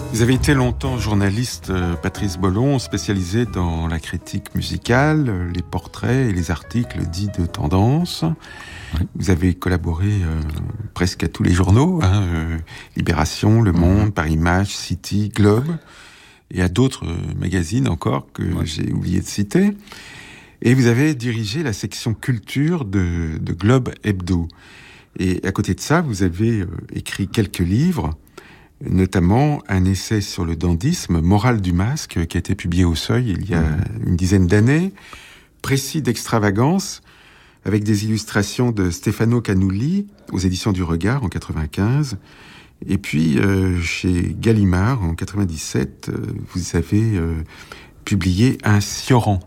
Vous avez été longtemps journaliste, Patrice Bollon, spécialisé dans la critique musicale, les portraits et les articles dits de tendance. Oui. Vous avez collaboré presque à tous les journaux, Libération, Le Monde, Paris Match, City, Globe, et à d'autres magazines encore que j'ai oublié de citer. Et vous avez dirigé la section culture de Globe Hebdo. Et à côté de ça, vous avez écrit quelques livres, notamment un essai sur le dandysme, Morale du masque, qui a été publié au Seuil il y a une dizaine d'années, précis d'extravagance, avec des illustrations de Stefano Canulli aux éditions du Regard en 95, et puis chez Gallimard en 97, vous avez publié un Sioran,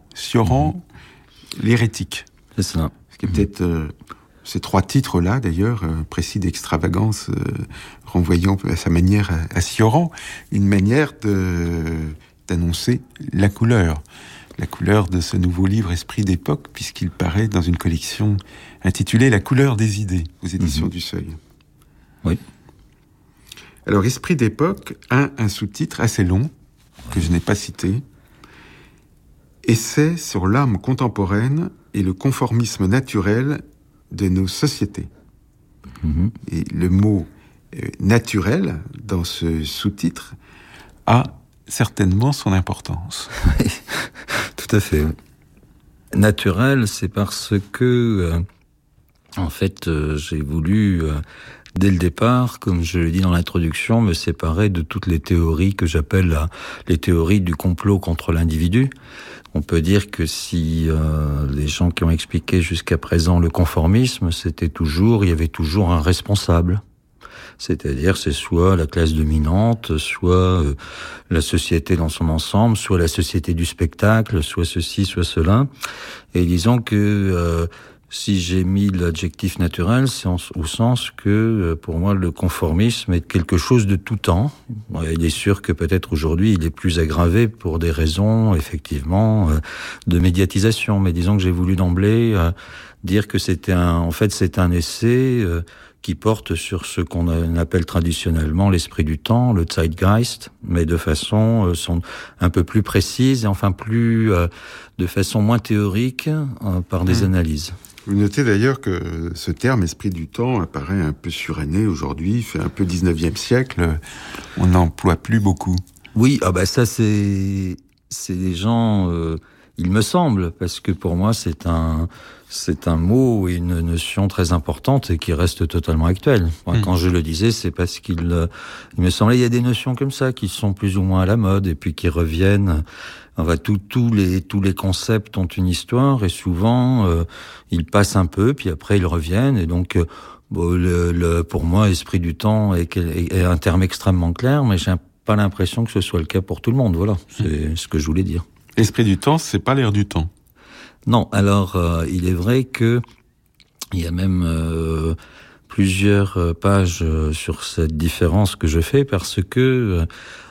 l'hérétique. C'est ça. Ce qui est peut-être ces trois titres-là, d'ailleurs, précis d'extravagance, renvoyant à sa manière à Sioran, une manière d'annoncer la couleur de ce nouveau livre Esprit d'époque, puisqu'il paraît dans une collection intitulée La couleur des idées, aux éditions du Seuil. Oui. Alors, Esprit d'époque a un sous-titre assez long, que je n'ai pas cité, Essai sur l'âme contemporaine et le conformisme naturel de nos sociétés. Et le mot naturel, dans ce sous-titre, a certainement son importance. Oui, tout à fait. Naturel, c'est parce que, en fait, j'ai voulu, dès le départ, comme je le dis dans l'introduction, me séparer de toutes les théories que j'appelle les théories du complot contre l'individu. On peut dire que si les gens qui ont expliqué jusqu'à présent le conformisme, il y avait toujours un responsable. C'est-à-dire, c'est soit la classe dominante, soit la société dans son ensemble, soit la société du spectacle, soit ceci, soit cela. Et disons que si j'ai mis l'adjectif naturel, c'est au sens que, pour moi, le conformisme est quelque chose de tout temps. Il est sûr que peut-être aujourd'hui, il est plus aggravé pour des raisons, effectivement, de médiatisation. Mais disons que j'ai voulu d'emblée dire que c'est un essai qui porte sur ce qu'on appelle traditionnellement l'esprit du temps, le Zeitgeist, mais de façon un peu plus précise et de façon moins théorique par des analyses. Vous notez d'ailleurs que ce terme esprit du temps apparaît un peu suranné aujourd'hui, fait un peu 19e siècle, on n'emploie plus beaucoup. Oui, ça c'est des gens, il me semble, parce que pour moi c'est un mot et une notion très importante et qui reste totalement actuelle. Quand je le disais, c'est parce il me semblait, il y a des notions comme ça qui sont plus ou moins à la mode et puis qui reviennent. Tous les concepts ont une histoire et souvent ils passent un peu puis après ils reviennent et donc pour moi esprit du temps est un terme extrêmement clair, mais j'ai pas l'impression que ce soit le cas pour tout le monde. Voilà, c'est ce que je voulais dire. Esprit du temps, c'est pas l'air du temps. Non, alors il est vrai que il y a même plusieurs pages sur cette différence que je fais parce que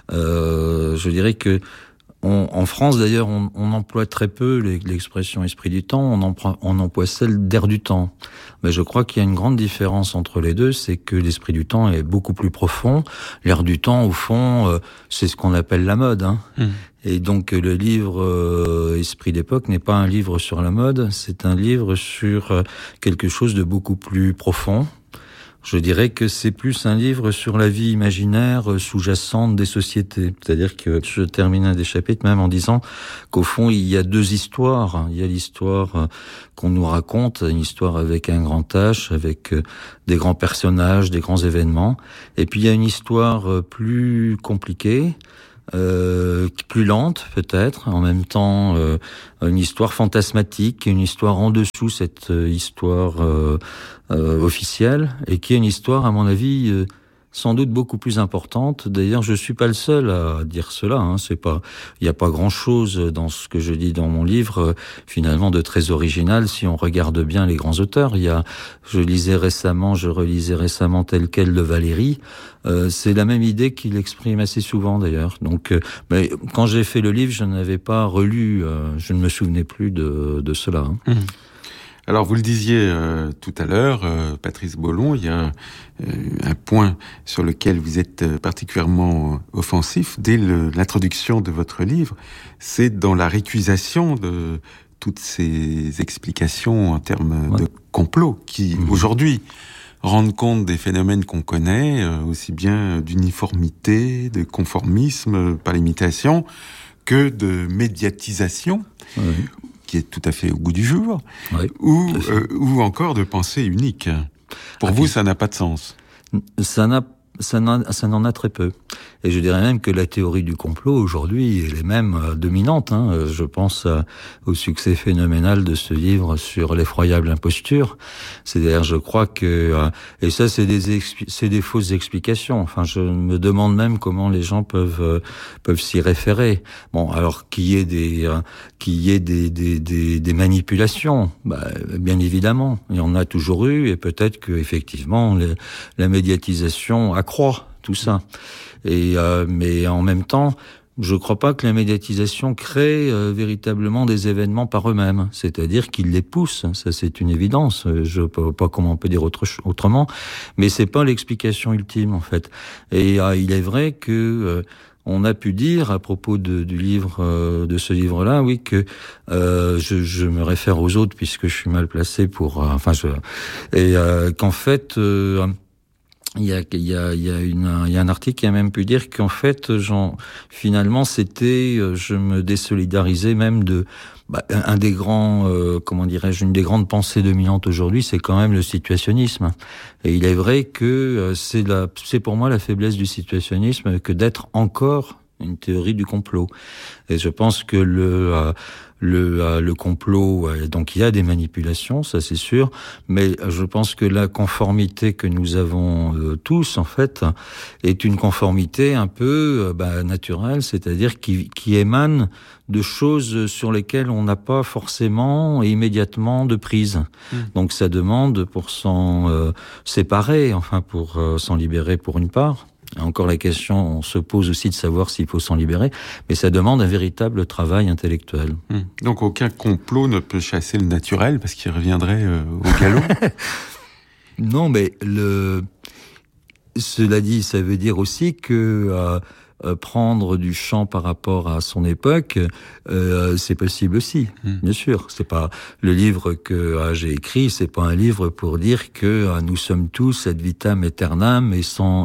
je dirais que en France d'ailleurs on emploie très peu l'expression esprit du temps, on emploie celle d'air du temps. Mais je crois qu'il y a une grande différence entre les deux, c'est que l'esprit du temps est beaucoup plus profond. L'air du temps au fond c'est ce qu'on appelle la mode. Et donc le livre Esprit d'époque n'est pas un livre sur la mode, c'est un livre sur quelque chose de beaucoup plus profond. Je dirais que c'est plus un livre sur la vie imaginaire sous-jacente des sociétés. C'est-à-dire que je termine un des chapitres même en disant qu'au fond, il y a deux histoires. Il y a l'histoire qu'on nous raconte, une histoire avec un grand H, avec des grands personnages, des grands événements. Et puis il y a une histoire plus compliquée, plus lente peut-être, en même temps une histoire fantasmatique, une histoire en dessous cette histoire officielle, et qui est une histoire à mon avis sans doute beaucoup plus importante. D'ailleurs, je suis pas le seul à dire cela. Il y a pas grand-chose dans ce que je dis dans mon livre finalement de très original si on regarde bien les grands auteurs. Je relisais récemment Tel quel de Valéry. C'est la même idée qu'il exprime assez souvent d'ailleurs. Donc, mais quand j'ai fait le livre, je n'avais pas relu, je ne me souvenais plus de cela. Alors, vous le disiez tout à l'heure, Patrice Bollon, il y a un point sur lequel vous êtes particulièrement offensif dès l'introduction de votre livre, c'est dans la récusation de toutes ces explications en termes de complot qui, aujourd'hui, rendent compte des phénomènes qu'on connaît, aussi bien d'uniformité, de conformisme par l'imitation, que de médiatisation, qui est tout à fait au goût du jour, ou encore de pensée unique. Pour vous, ça n'a pas de sens. Ça n'en a très peu. Et je dirais même que la théorie du complot, aujourd'hui, elle est même dominante. Je pense au succès phénoménal de ce livre sur l'effroyable imposture. C'est-à-dire, je crois que... et ça, c'est des fausses explications. Enfin, je me demande même comment les gens peuvent s'y référer. Bon, alors, qu'il y ait des manipulations, bien évidemment. Il y en a toujours eu, et peut-être que, effectivement, la médiatisation accroît tout ça. Mais en même temps, je ne crois pas que la médiatisation crée véritablement des événements par eux-mêmes. C'est-à-dire qu'ils les poussent. Ça, c'est une évidence. Je ne sais pas comment on peut dire autrement. Mais c'est pas l'explication ultime, en fait. Et il est vrai que on a pu dire à propos du livre, de ce livre-là, oui, que je me réfère aux autres puisque je suis mal placé pour. Qu'en fait. Il y a un article qui a même pu dire qu'en fait, finalement, je me désolidarisais même de, un des grands, une des grandes pensées dominantes aujourd'hui, c'est quand même le situationnisme. Et il est vrai que c'est pour moi la faiblesse du situationnisme que d'être encore une théorie du complot. Et je pense que le complot, donc il y a des manipulations, ça c'est sûr, mais je pense que la conformité que nous avons tous, en fait, est une conformité un peu naturelle, c'est-à-dire qui émane de choses sur lesquelles on n'a pas forcément et immédiatement de prise. Donc ça demande pour s'en séparer, pour s'en libérer pour une part. Encore la question, on se pose aussi de savoir s'il faut s'en libérer, mais ça demande un véritable travail intellectuel. Donc aucun complot ne peut chasser le naturel parce qu'il reviendrait au galop. Non, mais cela dit, ça veut dire aussi que prendre du champ par rapport à son époque, c'est possible aussi, bien sûr. C'est pas le livre que j'ai écrit, c'est pas un livre pour dire que nous sommes tous ad vitam aeternam et sans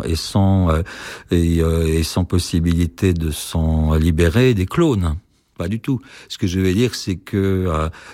possibilité de s'en libérer des clones. Pas du tout. Ce que je vais dire, c'est que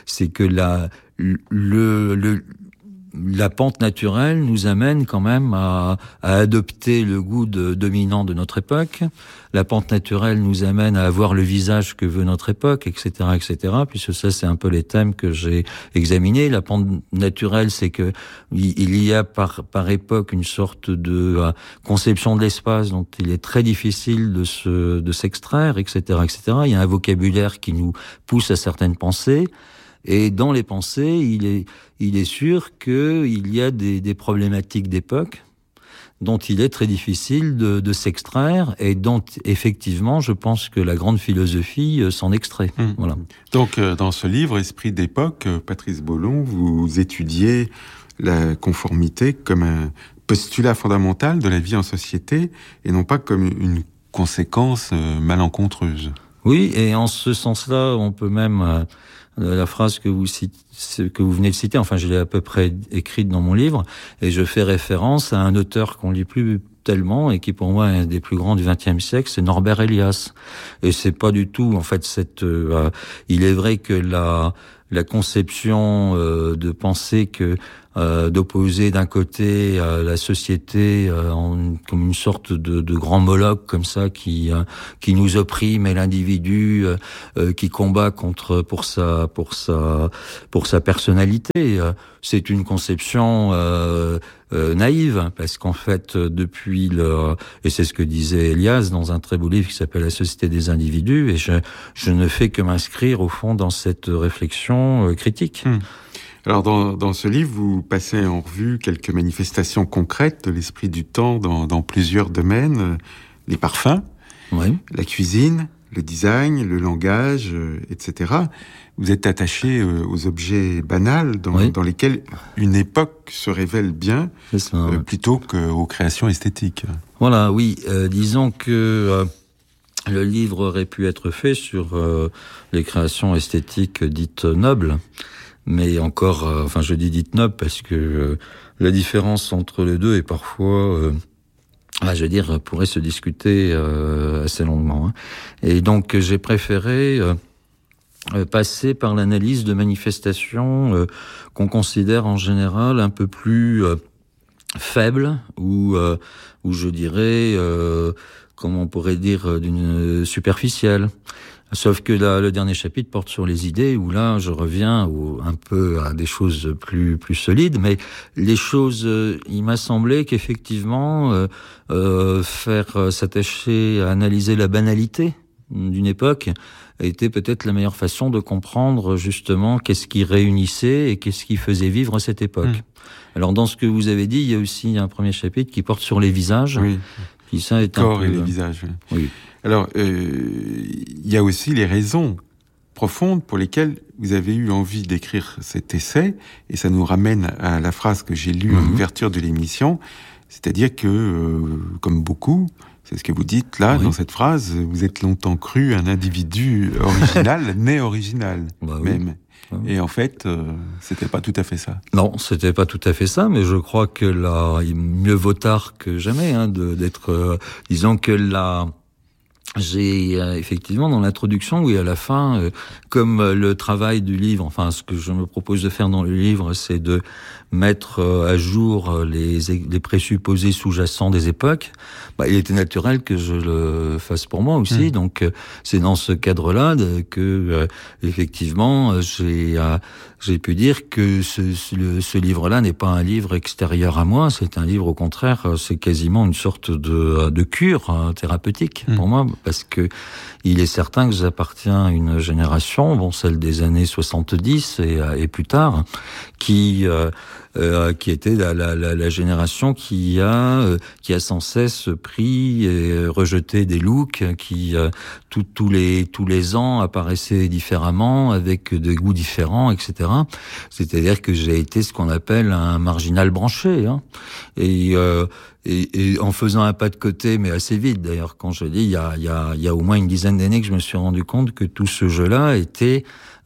la pente naturelle nous amène quand même à adopter le goût dominant de notre époque. La pente naturelle nous amène à avoir le visage que veut notre époque, etc., etc., puisque ça, c'est un peu les thèmes que j'ai examinés. La pente naturelle, c'est que il y a par époque une sorte de conception de l'espace dont il est très difficile de s'extraire, etc., etc. Il y a un vocabulaire qui nous pousse à certaines pensées. Et dans les pensées, il est sûr qu'il y a des problématiques d'époque dont il est très difficile de s'extraire et dont, effectivement, je pense que la grande philosophie s'en extrait. Voilà. Donc, dans ce livre, Esprit d'époque, Patrice Bollon, vous étudiez la conformité comme un postulat fondamental de la vie en société et non pas comme une conséquence malencontreuse. Oui, et en ce sens-là, on peut même... la phrase que vous venez de citer, je l'ai à peu près écrite dans mon livre, et je fais référence à un auteur qu'on lit plus tellement et qui pour moi est un des plus grands du XXe siècle, c'est Norbert Elias. Et c'est pas du tout, il est vrai que la conception de penser que d'opposer d'un côté la société comme une sorte de grand Moloch comme ça qui nous opprime et l'individu qui combat pour sa personnalité, c'est une conception naïve, parce qu'en fait et c'est ce que disait Elias dans un très beau livre qui s'appelle La société des individus, et je ne fais que m'inscrire au fond dans cette réflexion critique. Alors dans ce livre, vous passez en revue quelques manifestations concrètes de l'esprit du temps dans plusieurs domaines, les parfums, la cuisine, le design, le langage, etc. Vous êtes attaché aux objets banals dans lesquels une époque se révèle bien, plutôt qu'aux créations esthétiques. Voilà, oui. Disons que le livre aurait pu être fait sur les créations esthétiques dites nobles, mais encore, je dis dites nobles parce que la différence entre les deux est parfois... pourrait se discuter assez longuement. Hein. Et donc, j'ai préféré passer par l'analyse de manifestations qu'on considère en général un peu plus faibles, ou je dirais, comment on pourrait dire, d'une superficielle. Sauf que là, le dernier chapitre porte sur les idées, où là, je reviens un peu à des choses plus solides, mais les choses, il m'a semblé qu'effectivement, s'attacher à analyser la banalité d'une époque était peut-être la meilleure façon de comprendre justement qu'est-ce qui réunissait et qu'est-ce qui faisait vivre cette époque. Alors, dans ce que vous avez dit, il y a aussi un premier chapitre qui porte sur les visages. Oui. Puis ça est corps et les visages. Oui. Alors, il y a aussi les raisons profondes pour lesquelles vous avez eu envie d'écrire cet essai, et ça nous ramène à la phrase que j'ai lue en ouverture de l'émission, c'est-à-dire que, comme beaucoup, c'est ce que vous dites là, dans cette phrase, vous êtes longtemps cru un individu original, né original, même. Et en fait, c'était pas tout à fait ça. Non, c'était pas tout à fait ça, mais je crois que là, mieux vaut tard que jamais, d'être, disons que là, j'ai effectivement dans l'introduction, oui, à la fin, comme le travail du livre, enfin, ce que je me propose de faire dans le livre, c'est de mettre à jour les présupposés sous-jacents des époques. Il était naturel que je le fasse pour moi aussi. Donc, c'est dans ce cadre-là que, effectivement, j'ai pu dire que ce livre-là n'est pas un livre extérieur à moi. C'est un livre, au contraire, c'est quasiment une sorte de cure thérapeutique pour moi, parce que il est certain que j'appartiens à une génération, celle des années 70 et plus tard, qui était la génération qui a sans cesse pris et rejeté des looks qui tous les ans apparaissaient différemment, avec des goûts différents, etc. C'est-à-dire que j'ai été ce qu'on appelle un marginal branché, et en faisant un pas de côté, mais assez vite d'ailleurs. Quand je dis, il y a au moins une dizaine d'années que je me suis rendu compte que tout ce jeu-là était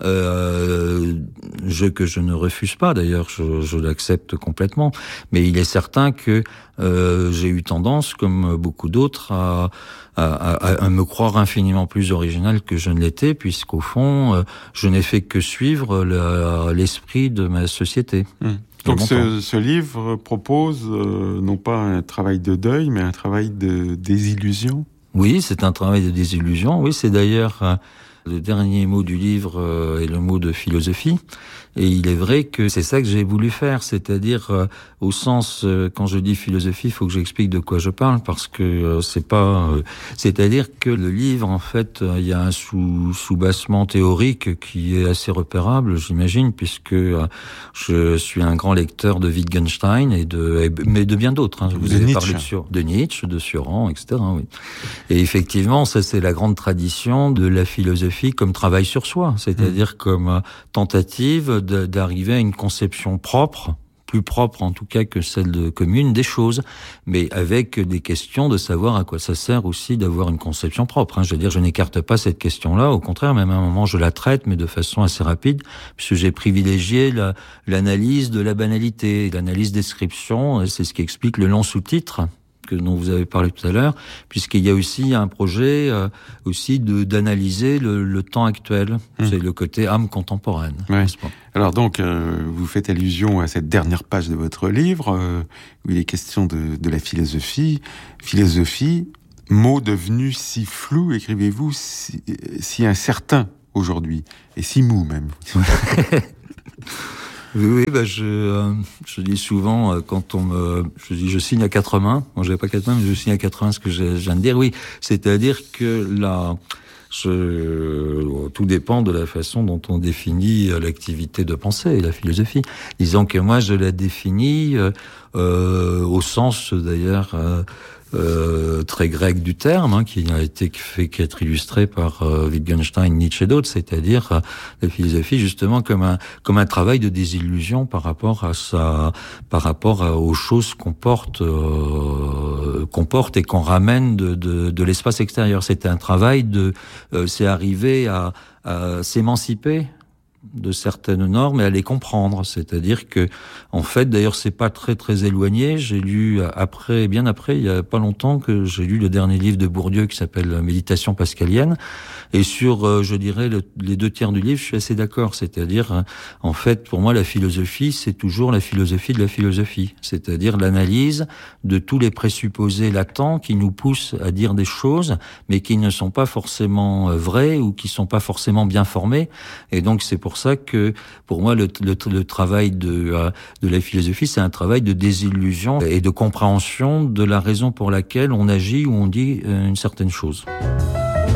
jeu que je ne refuse pas, d'ailleurs, je l'accepte complètement. Mais il est certain que j'ai eu tendance, comme beaucoup d'autres, à me croire infiniment plus original que je ne l'étais, puisqu'au fond, je n'ai fait que suivre l'esprit de ma société. Donc ce livre propose non pas un travail de deuil, mais un travail de désillusion. Oui, c'est un travail de désillusion. Oui, c'est d'ailleurs le dernier mot du livre est le mot de philosophie. Et il est vrai que c'est ça que j'ai voulu faire, c'est-à-dire au sens, quand je dis philosophie, il faut que j'explique de quoi je parle, parce que c'est pas... c'est-à-dire que le livre, en fait, il y a un sous-bassement théorique qui est assez repérable, j'imagine, puisque je suis un grand lecteur de Wittgenstein mais de bien d'autres. Vous avez parlé de Nietzsche, de Sioran, etc. Oui. Et effectivement, ça c'est la grande tradition de la philosophie comme travail sur soi, c'est-à-dire comme tentative d'arriver à une conception propre, plus propre en tout cas que celle commune des choses, mais avec des questions de savoir à quoi ça sert aussi d'avoir une conception propre. Je veux dire, je n'écarte pas cette question-là, au contraire, même à un moment je la traite, mais de façon assez rapide, puisque j'ai privilégié l'analyse de la banalité, l'analyse description, c'est ce qui explique le long sous-titre dont vous avez parlé tout à l'heure, puisqu'il y a aussi un projet aussi d'analyser le temps actuel. C'est le côté âme contemporaine. Ouais. Alors donc, vous faites allusion à cette dernière page de votre livre, où il est question de la philosophie. Philosophie, mot devenu si flou, écrivez-vous, si incertain aujourd'hui, et si mou même. Oui, je dis souvent, je signe à quatre mains. Bon, j'avais pas quatre mains, mais je signe à quatre mains ce que je viens de dire. Oui, c'est-à-dire que tout dépend de la façon dont on définit l'activité de pensée et la philosophie. Disons que moi, je la définis au sens, d'ailleurs, très grec du terme, qui a été qu'être illustré par Wittgenstein, Nietzsche et d'autres, c'est-à-dire la philosophie justement comme un travail de désillusion par rapport aux choses qu'on porte et qu'on ramène de l'espace extérieur. C'était un travail c'est arriver à s'émanciper de certaines normes et à les comprendre. C'est-à-dire que, en fait, d'ailleurs, c'est pas très très éloigné. J'ai lu bien après, il y a pas longtemps, que j'ai lu le dernier livre de Bourdieu qui s'appelle Méditation pascalienne. Et sur, je dirais, les 2 tiers du livre, je suis assez d'accord. C'est-à-dire, en fait, pour moi, la philosophie, c'est toujours la philosophie de la philosophie. C'est-à-dire l'analyse de tous les présupposés latents qui nous poussent à dire des choses, mais qui ne sont pas forcément vraies ou qui sont pas forcément bien formées. Et donc, c'est pour ça que, pour moi, le travail de la philosophie, c'est un travail de désillusion et de compréhension de la raison pour laquelle on agit ou on dit une certaine chose.